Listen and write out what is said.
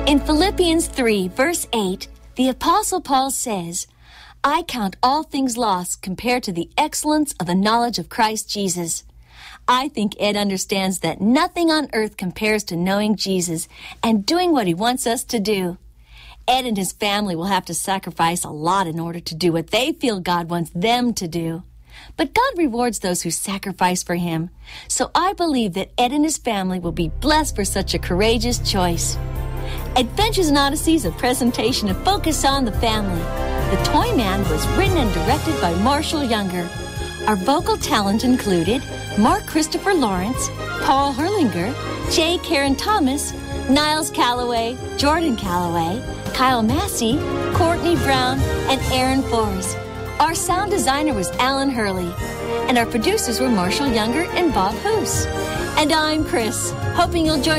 In Philippians 3, verse 8, the Apostle Paul says, I count all things lost compared to the excellence of the knowledge of Christ Jesus. I think Ed understands that nothing on earth compares to knowing Jesus and doing what he wants us to do. Ed and his family will have to sacrifice a lot in order to do what they feel God wants them to do. But God rewards those who sacrifice for him. So I believe that Ed and his family will be blessed for such a courageous choice. Adventures in Odyssey is a presentation of Focus on the Family. The Toy Man was written and directed by Marshall Younger. Our vocal talent included Mark Christopher Lawrence, Paul Herlinger, J. Karen Thomas, Niles Calloway, Jordan Calloway, Kyle Massey, Courtney Brown, and Aaron Forrest. Our sound designer was Alan Hurley, and our producers were Marshall Younger and Bob Hoos. And I'm Chris, hoping you'll join